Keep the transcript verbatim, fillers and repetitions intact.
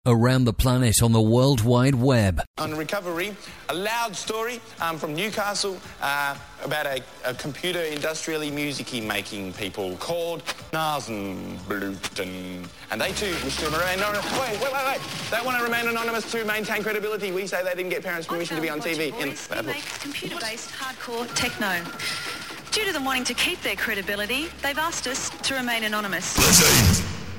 around the planet on the World Wide Web. On Recovery, a loud story um, from Newcastle uh, about a, a computer industrially music-y making people called Nasenbluten. And they too wish to remain anonymous. Wait, wait, wait, wait. They want to remain anonymous to maintain credibility. We say they didn't get parents' permission to be on T V. In Boys, we make computer-based hardcore techno. Due to them wanting to keep their credibility, they've asked us to remain anonymous.